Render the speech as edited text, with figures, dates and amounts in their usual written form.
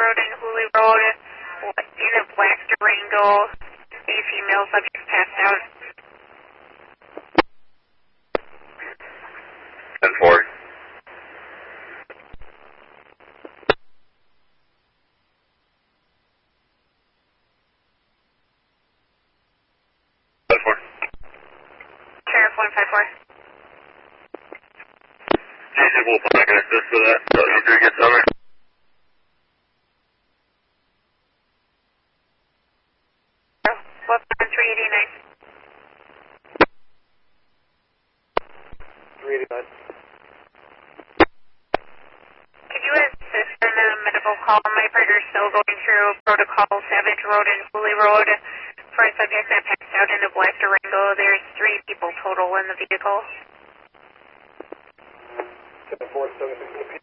Road and Hooley Road in a black Durango. A female subject passed out. 10-4. Sheriff 154. Jason Wolf, I'm not going to assist with that. So you do get summer. What's on 389? 389. Can you assist in a medical call? My partner's still going through protocol Savage Road and Hooley Road for a subject that passed out in a black Durango. There's 3 people total in the vehicle. 7-4, 7-6.